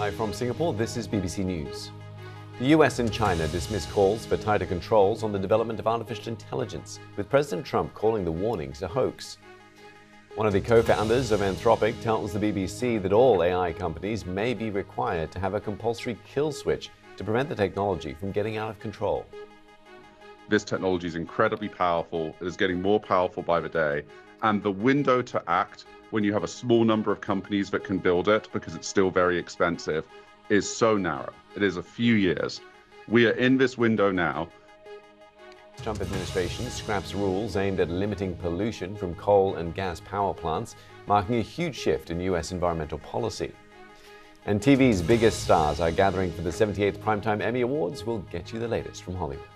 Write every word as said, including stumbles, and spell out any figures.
Live from Singapore, this is B B C News. The U S and China dismiss calls for tighter controls on the development of artificial intelligence, with President Trump calling the warnings a hoax. One of the co-founders of Anthropic tells the B B C that all A I companies may be required to have a compulsory kill switch to prevent the technology from getting out of control. This technology is incredibly powerful. It is getting more powerful by the day. And the window to act when you have a small number of companies that can build it, because it's still very expensive, is so narrow. It is a few years. We are in this window now. The Trump administration scraps rules aimed at limiting pollution from coal and gas power plants, marking a huge shift in U S environmental policy. And T V's biggest stars are gathering for the seventy-eighth Primetime Emmy Awards. We'll get you the latest from Hollywood.